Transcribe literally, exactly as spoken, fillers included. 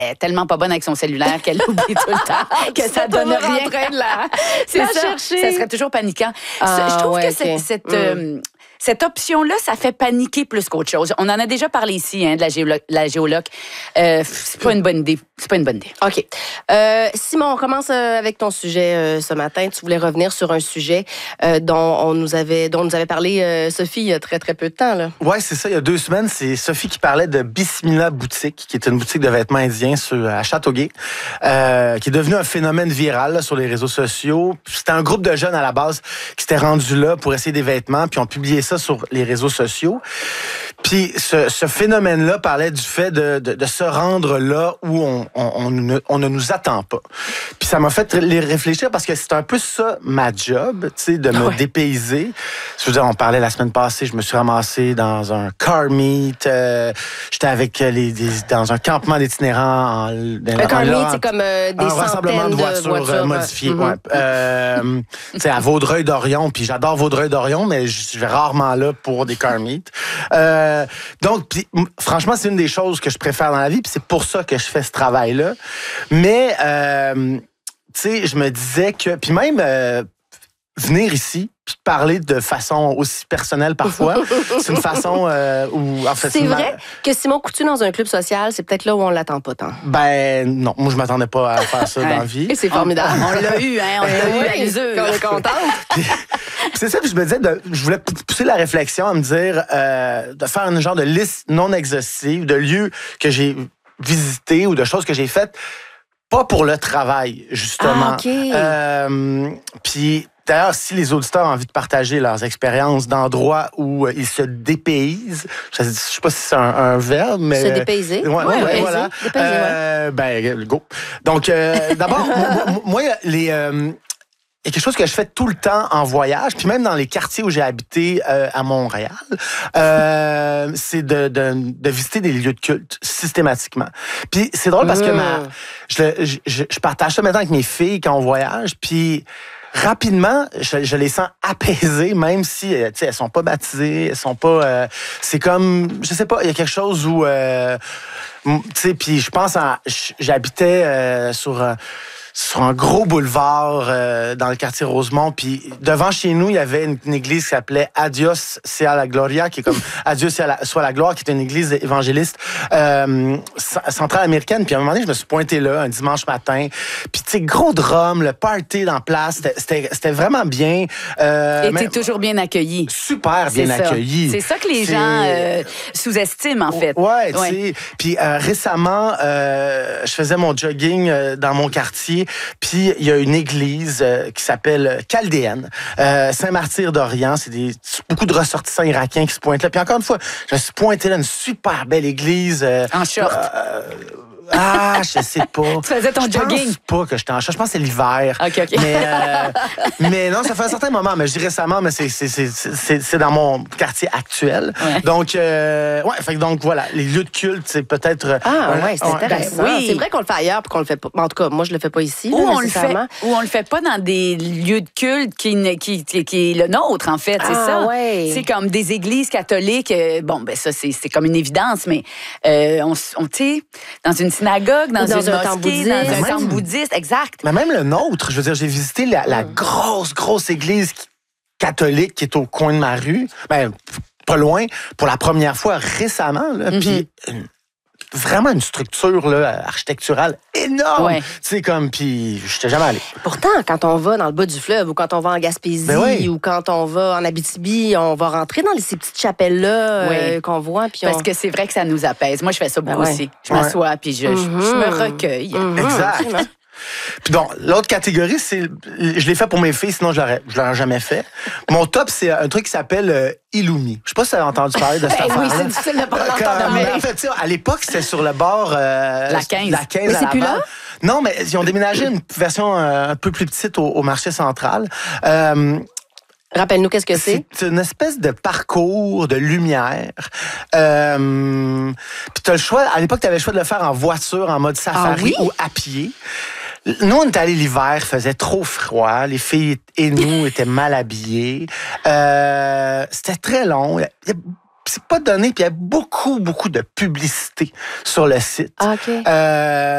est tellement pas bonne avec son cellulaire qu'elle oublie tout le temps, que ça donne rien. En train de la, c'est la ça. chercher. Ça serait toujours paniquant. Ah, je trouve ouais, que okay. cette, cette, mm. euh, cette option-là, ça fait paniquer plus qu'autre chose. On en a déjà parlé ici, hein, de la, géolo- la géoloc. Euh, c'est pas une bonne idée. C'est pas une bonne idée. OK. Euh, Simon, on commence avec ton sujet euh, ce matin. Tu voulais revenir sur un sujet euh, dont on nous avait, dont nous avait parlé euh, Sophie il y a très, très peu de temps, là. Oui, c'est ça. Il y a deux semaines, c'est Sophie qui parlait de Bismillah Boutique, qui est une boutique de vêtements indiens sur, à Châteauguay, euh, qui est devenu un phénomène viral là, sur les réseaux sociaux. C'était un groupe de jeunes à la base qui s'étaient rendus là pour essayer des vêtements, puis ont publié ça sur les réseaux sociaux. Puis ce, ce phénomène-là parlait du fait de, de, de se rendre là où on, on, on, ne, on ne nous attend pas. Puis ça m'a fait les réfléchir parce que c'est un peu ça ma job, tu sais, de me ouais. dépayser. Je veux dire, on parlait la semaine passée, je me suis ramassé dans un car meet, euh, j'étais avec les, des, dans un campement d'itinérants. En, un car meet, c'est comme euh, des un centaines rassemblement de voitures, de voitures euh, modifiées. Mm-hmm. Ouais. Euh, tu sais, à Vaudreuil-Dorion, puis j'adore Vaudreuil-Dorion, mais je vais rarement là pour des car meet. Euh, donc, pis, franchement, c'est une des choses que je préfère dans la vie, puis c'est pour ça que je fais ce travail-là. Mais, euh, tu sais, je me disais que... Puis même, euh, venir ici, puis parler de façon aussi personnelle parfois, c'est une façon euh, où... En fait, c'est, c'est vrai ma... que Simon Coutu dans un club social, c'est peut-être là où on l'attend pas tant. Ben non, moi, je m'attendais pas à faire ça dans la vie. Et c'est formidable. On, on l'a eu, hein, on l'a eu à l'usure. On est contente. Puis, c'est ça, puis je me disais, de, je voulais pousser la réflexion à me dire, euh, de faire un genre de liste non exhaustive de lieux que j'ai visités ou de choses que j'ai faites, pas pour le travail, justement. Ah, OK. Euh, puis, d'ailleurs, si les auditeurs ont envie de partager leurs expériences d'endroits où ils se dépaysent, je ne sais pas si c'est un, un verbe, mais... Se dépayser. Ouais, ouais, ouais, ouais, voilà. Dépayser, euh, ouais. Ben, go. Donc, euh, d'abord, moi, moi, les... Euh, Il y a quelque chose que je fais tout le temps en voyage, puis même dans les quartiers où j'ai habité euh, à Montréal, euh, c'est de, de, de visiter des lieux de culte systématiquement. Puis c'est drôle parce que ma, je, je, je partage ça maintenant avec mes filles quand on voyage, puis rapidement, je, je les sens apaisées, même si tu sais, elles sont pas baptisées, elles sont pas... Euh, c'est comme, je sais pas, il y a quelque chose où... Euh, tu sais, puis je pense à... J'habitais euh, sur... Euh, sur un gros boulevard euh, dans le quartier Rosemont. Puis devant chez nous, il y avait une, une église qui s'appelait Adios sea la Gloria, qui est comme Adieu soit la, soit la gloire, qui est une église évangéliste euh, centrale américaine. Puis à un moment donné, je me suis pointé là un dimanche matin. Puis tu sais, gros drum, le party dans place, c'était, c'était, c'était vraiment bien. Euh, Et t'es toujours bien accueilli. Super bien c'est accueilli. Ça. C'est ça que les c'est... gens euh, sous-estiment, en fait. Ouais, tu sais. Ouais. Puis euh, récemment, euh, je faisais mon jogging euh, dans mon quartier. Puis il y a une église euh, qui s'appelle Chaldéenne, euh, Saint-Martyr d'Orient. C'est des, beaucoup de ressortissants irakiens qui se pointent là. Puis encore une fois, je me suis pointé là, une super belle église. Euh, en short. Euh, Ah, je sais pas. Tu faisais ton je jogging? Je pense pas que j'étais en short. Je pense que c'est l'hiver. OK, OK. Mais, euh, mais non, ça fait un certain moment. Mais je dis récemment, mais c'est, c'est, c'est, c'est, c'est dans mon quartier actuel. Ouais. Donc, euh, ouais, fait, donc voilà, les lieux de culte, c'est peut-être... Ah, ouais, c'est ouais, intéressant. Ben, oui. C'est vrai qu'on le fait ailleurs puis qu'on le fait pas. En tout cas, moi, je le fais pas ici. Ou, là, on, le fait, ou on le fait pas dans des lieux de culte qui, qui, qui, qui est le nôtre, en fait. C'est ah, ça. Ouais. C'est comme des églises catholiques. Bon, ben ça, c'est, c'est comme une évidence, mais euh, on, on tu sais, dans une synagogue, dans, dans une un mosquée, dans un temple bouddhiste, exact. Mais même le nôtre, je veux dire, j'ai visité la, la grosse, grosse église catholique qui est au coin de ma rue, ben, pas loin, pour la première fois récemment, là, mm-hmm. Puis une, vraiment une structure là, architecturale énorme. Ouais. Tu sais, comme, puis je n'étais jamais allé. Pourtant, quand on va dans le bas du fleuve ou quand on va en Gaspésie ben oui. ou quand on va en Abitibi, on va rentrer dans ces petites chapelles-là oui. euh, qu'on voit. Puis Parce on... que c'est vrai que ça nous apaise. Moi, je fais ça beaucoup ben ouais. aussi. Je ouais. m'assois, puis je, mm-hmm. je, je me recueille. Mm-hmm. Exact. Puis donc, l'autre catégorie, c'est... Je l'ai fait pour mes filles, sinon je l'aurais, je l'aurais jamais fait. Mon top, c'est un truc qui s'appelle euh, Illumi. Je sais pas si tu as entendu parler de cette hey, affaire-là. Oui, c'est difficile de pas l'entendre. Mais en fait, à l'époque, c'était sur le bord... Euh, la quinze. La quinze mais c'est plus là? Non, mais ils ont déménagé une version euh, un peu plus petite au, au marché central. Euh, Rappelle-nous, qu'est-ce que c'est? C'est une espèce de parcours de lumière. Euh, puis t'as le choix... À l'époque, tu avais le choix de le faire en voiture, en mode safari ah, oui? ou à pied. Nous, on est allés l'hiver, il faisait trop froid. Les filles et nous étaient mal habillés. Euh, c'était très long. C'est pas donné, puis il y a beaucoup, beaucoup de publicité sur le site. Ah, OK. Euh,